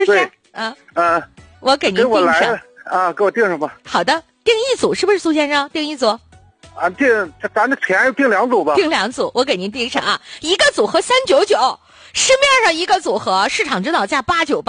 是不是？ 对， 我给您订上啊，给我订上吧。 好的，订一组是不是苏先生？订一组。 咱的钱订2组吧。 订2组，我给您订上啊，一个组合399，市面上一个组合市场指导价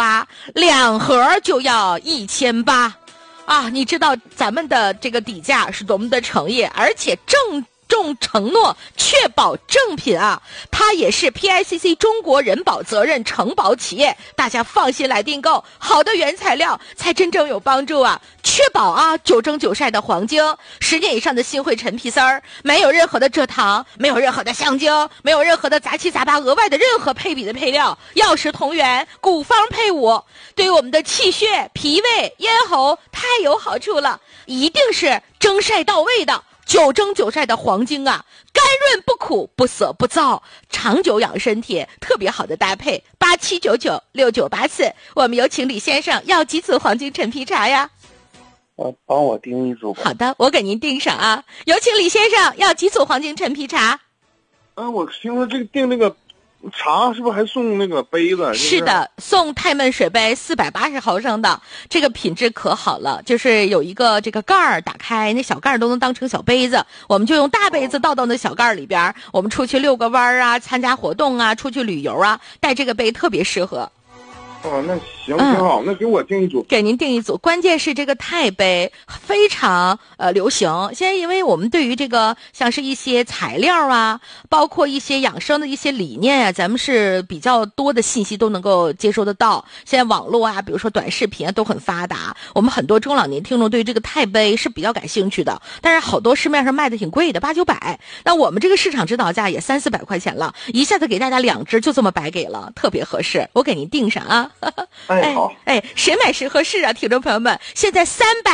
898，2盒就要1800啊！你知道咱们的这个底价是多么的诚意，而且郑重承诺确保正品啊，它也是 PICC 中国人保责任承保企业，大家放心来订购，好的原材料才真正有帮助啊！确保啊9蒸9晒的黄精，10年以上的新汇陈皮丝儿，没有任何的蔗糖，没有任何的香精，没有任何的杂七杂八额外的任何配比的配料，药食同源，古方配伍，对于我们的气血、脾胃、咽喉太有好处了，一定是蒸晒到位的。9蒸9晒的黄精啊，甘润不苦，不涩不燥，长久养身体，特别好的搭配。87996984，我们有请李先生要几组黄金陈皮茶呀？ 帮我订一组吧。 好的，我给您订上啊。有请李先生要几组黄金陈皮茶？ 我听说订那个茶是不是还送那个杯子？ 是的，送太闷水杯480毫升的，这个品质可好了，就是有一个这个盖儿，打开那小盖儿都能当成小杯子，我们就用大杯子倒到那小盖儿里边，我们出去遛个弯儿啊，参加活动啊，出去旅游啊，带这个杯特别适合。 那行挺好，那给我订一组。 给您订一组，关键是这个钛杯非常流行。现在因为我们对于这个像是一些材料啊，包括一些养生的一些理念啊，咱们是比较多的信息都能够接收得到。现在网络啊，比如说短视频啊都很发达，我们很多中老年听众对于这个钛杯是比较感兴趣的，但是好多市面上卖的挺贵的，800-900，那我们这个市场指导价也300-400块钱了，一下子给大家2支就这么白给了，特别合适，我给您订上啊。 好， 谁买谁合适啊，听众朋友们，现在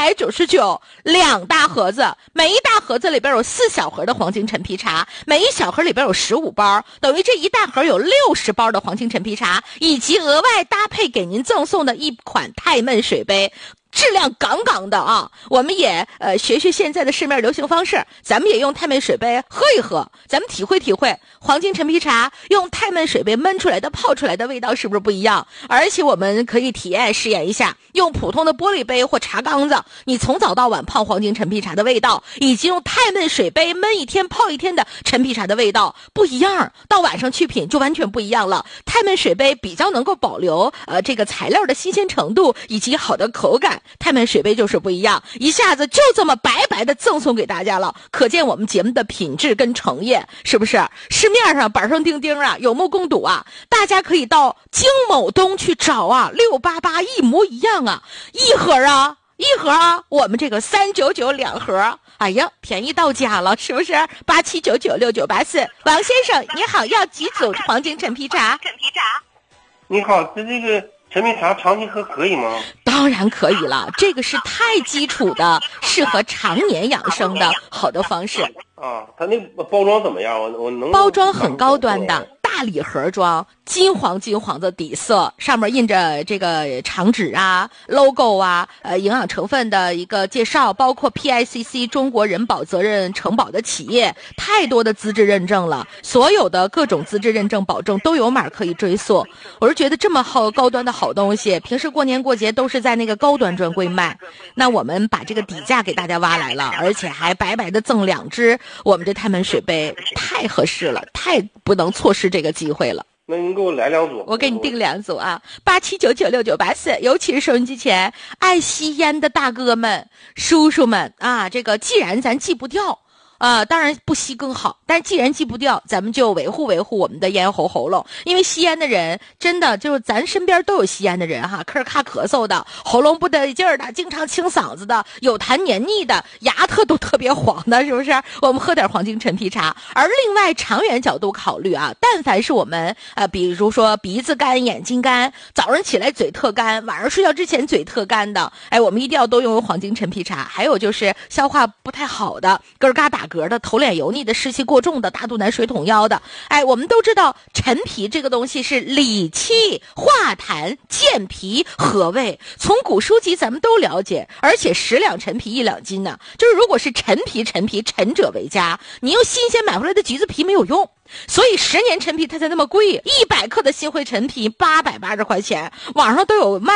399 2大盒子，每一大盒子里边有4小盒的黄金陈皮茶，每一小盒里边有15包，等于这一大盒有60包的黄金陈皮茶，以及额外搭配给您赠送的一款太闷水杯。质量杠杠的啊！我们也学现在的市面流行方式，咱们也用太闷水杯喝一喝，咱们体会体会黄金陈皮茶用太闷水杯焖出来的泡出来的味道是不是不一样？而且我们可以体验试验一下，用普通的玻璃杯或茶缸子，你从早到晚泡黄金陈皮茶的味道，以及用太闷水杯焖一天泡一天的陈皮茶的味道不一样，到晚上去品就完全不一样了。太闷水杯比较能够保留这个材料的新鲜程度以及好的口感。太闷水杯就是不一样，一下子就这么白白的赠送给大家了，可见我们节目的品质跟诚意，是不是？市面上板上钉钉啊，有目共睹啊，大家可以到京某东去找啊，688一模一样啊，一盒啊，我们这个399 2盒，哎呀，便宜到家了，是不是？87996984，王先生你好，要几组黄金陈皮茶？ 你好，这个陈皮茶长期喝可以吗？ 当然可以了，这个是太基础的，适合常年养生的好的方式。 它那包装怎么样？我能包装很高端的大礼盒装，金黄的底色，上面印着这个厂址啊、logo 啊、营养成分的一个介绍，包括 PICC 中国人保责任承保的企业，太多的资质认证了，所有的各种资质认证保证都有码可以追溯。我是觉得这么高端的好东西，平时过年过节都是在那个高端专柜卖，那我们把这个底价给大家挖来了，而且还白白的赠2支我们这太闷水杯，太合适了，太不能错失这个机会了。 那您给我来2组， 我给你订2组啊，87996984，尤其是收音机前爱吸烟的大哥们、叔叔们啊，这个既然咱戒不掉。当然不吸更好，但既然戒不掉，咱们就维护我们的咽喉咙，因为吸烟的人真的就是咱身边都有吸烟的人哈，咳咳嗽的，喉咙不得劲儿的，经常清嗓子的，有痰黏腻的，牙都特别黄的，是不是？我们喝点黄金陈皮茶。而另外长远角度考虑啊，但凡是我们比如说鼻子干、眼睛干，早上起来嘴特干，晚上睡觉之前嘴特干的，我们一定要多用黄金陈皮茶。还有就是消化不太好的，咯嘎打嗝的、头脸油腻的、湿气过重的、大肚腩、水桶腰的。哎，我们都知道陈皮这个东西是理气化痰、健脾和胃，从古书籍咱们都了解，而且10两陈皮1两金呢。就是如果是陈皮，陈者为佳，你用新鲜买回来的橘子皮没有用。所以10年陈皮它才那么贵，100克的新会陈皮880块钱，网上都有卖